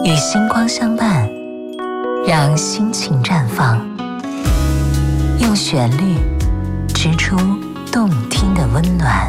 与星光相伴，让心情绽放，用旋律织出动听的温暖。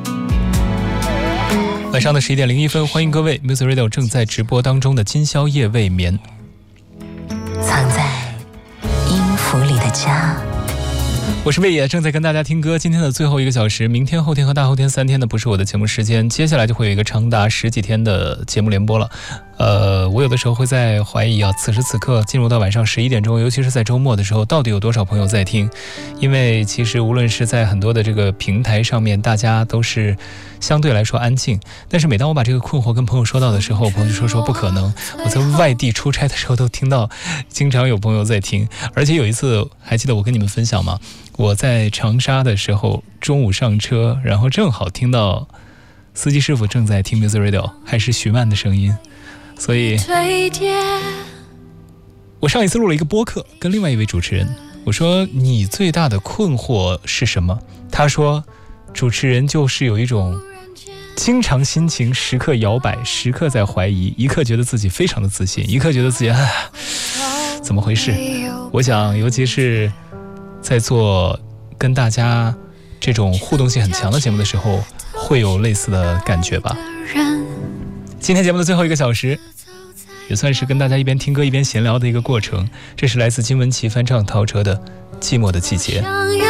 晚上的11点01分，欢迎各位 Music Radio 正在直播当中的今宵夜未眠。 藏在音符里的家， 我是魏野，正在跟大家听歌。今天的最后1个小时，明天、后天和大后天3天的不是我的节目时间，接下来就会有一个长达10几天的节目联播了。我有的时候会在怀疑此时此刻进入到晚上11点钟，尤其是在周末的时候，到底有多少朋友在听？因为其实无论是在很多的这个平台上面，大家都是相对来说安静，但是每当我把这个困惑跟朋友说到的时候，朋友就说不可能。我在外地出差的时候都听到，经常有朋友在听。而且有一次还记得我跟你们分享吗？我在长沙的时候中午上车，然后正好听到司机师傅正在听 Music Radio， 还是徐曼的声音。所以我上一次录了一个播客，跟另外一位主持人，我说你最大的困惑是什么？他说主持人就是有一种经常心情时刻摇摆，时刻在怀疑，一刻觉得自己非常的自信，一刻觉得自己怎么回事。我想尤其是在做跟大家这种互动性很强的节目的时候，会有类似的感觉吧。今天节目的最后1个小时，也算是跟大家一边听歌一边闲聊的一个过程。这是来自金玟岐翻唱陶喆的《寂寞的季节》。